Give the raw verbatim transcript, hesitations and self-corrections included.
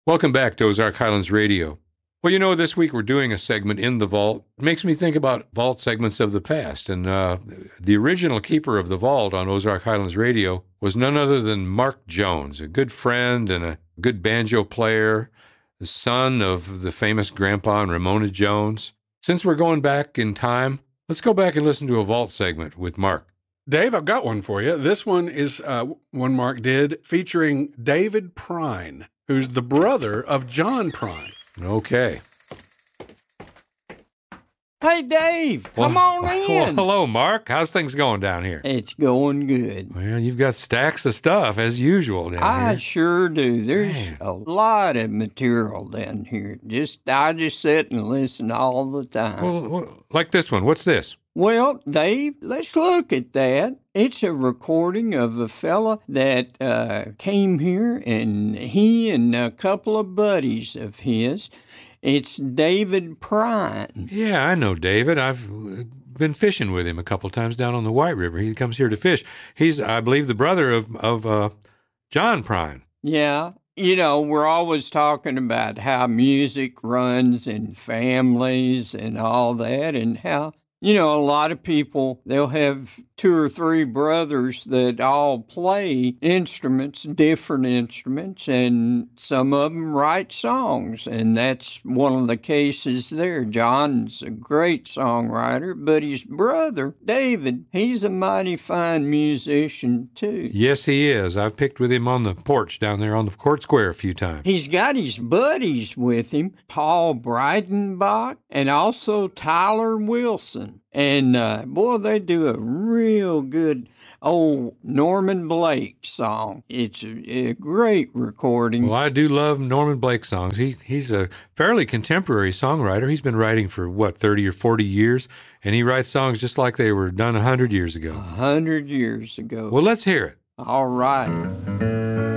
Welcome back to Ozark Highlands Radio. Well, you know, this week we're doing a segment in the vault. It makes me think about vault segments of the past. And uh, the original keeper of the vault on Ozark Highlands Radio was none other than Mark Jones, a good friend and a good banjo player, the son of the famous Grandpa and Ramona Jones. Since we're going back in time, let's go back and listen to a vault segment with Mark. Dave, I've got one for you. This one is uh, one Mark did featuring David Prine, who's the brother of John Prine. Okay. Hey, Dave, come well, on in. Well, hello, Mark. How's things going down here? It's going good. Well, you've got stacks of stuff, as usual, down I here. sure do. There's Man. a lot of material down here. Just I just sit and listen all the time. Well, well, like this one. What's this? Well, Dave, let's look at that. It's a recording of a fella that uh, came here, and he and a couple of buddies of his. It's David Prine. Yeah, I know David. I've been fishing with him a couple times down on the White River. He comes here to fish. He's, I believe, the brother of of uh, John Prine. Yeah. You know, we're always talking about how music runs in families and all that, and how, you know, a lot of people, they'll have two or three brothers that all play instruments, different instruments, and some of them write songs, and that's one of the cases there. John's a great songwriter, but his brother, David, he's a mighty fine musician, too. Yes, he is. I've picked with him on the porch down there on the court square a few times. He's got his buddies with him, Paul Breidenbach and also Tyler Wilson. And, uh, boy, they do a real good old Norman Blake song. It's a, a great recording. Well, I do love Norman Blake songs. He He's a fairly contemporary songwriter. He's been writing for, what, thirty or forty years? And he writes songs just like they were done one hundred years ago. A hundred years ago. Well, let's hear it. All right.